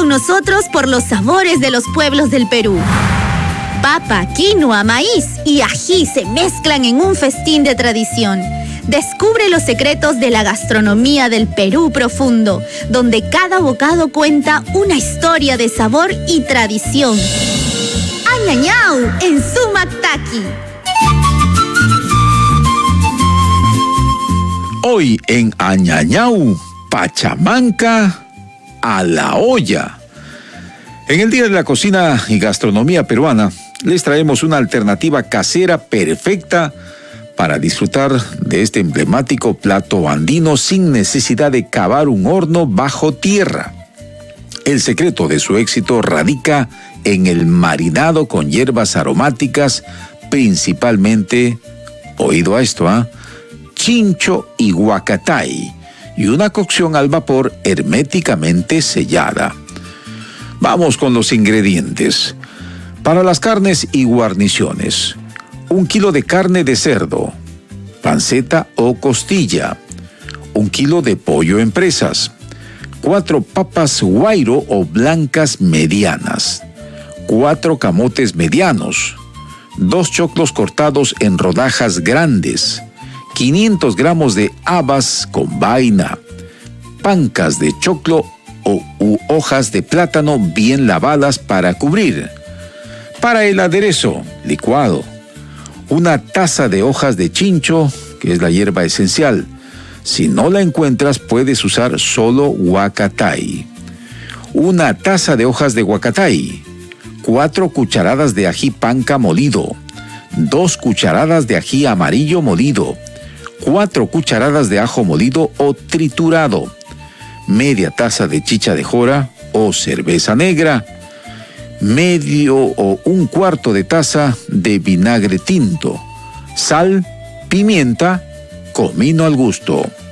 con nosotros por los sabores de los pueblos del Perú. Papa, quinoa, maíz y ají se mezclan en un festín de tradición. Descubre los secretos de la gastronomía del Perú profundo, donde cada bocado cuenta una historia de sabor y tradición. ¡Añañau! En Sumactaqui. Hoy en Añañau, Pachamanca a la olla. En el Día de la Cocina y Gastronomía Peruana, les traemos una alternativa casera perfecta para disfrutar de este emblemático plato andino sin necesidad de cavar un horno bajo tierra. El secreto de su éxito radica en el marinado con hierbas aromáticas, principalmente, oído a esto, chincho y huacatay, y una cocción al vapor herméticamente sellada. Vamos con los ingredientes. Para las carnes y guarniciones: 1 kilo de carne de cerdo, panceta o costilla, 1 kilo de pollo en presas, 4 papas guairo o blancas medianas, 4 camotes medianos, 2 choclos cortados en rodajas grandes, 500 gramos de habas con vaina, pancas de choclo u hojas de plátano bien lavadas para cubrir. Para el aderezo, licuado: 1 taza de hojas de chincho, que es la hierba esencial. Si no la encuentras, puedes usar solo huacatay. 1 taza de hojas de huacatay, 4 cucharadas de ají panca molido, 2 cucharadas de ají amarillo molido, 4 cucharadas de ajo molido o triturado, media taza de chicha de jora o cerveza negra, medio o 1/4 de taza de vinagre tinto, sal, pimienta, comino al gusto.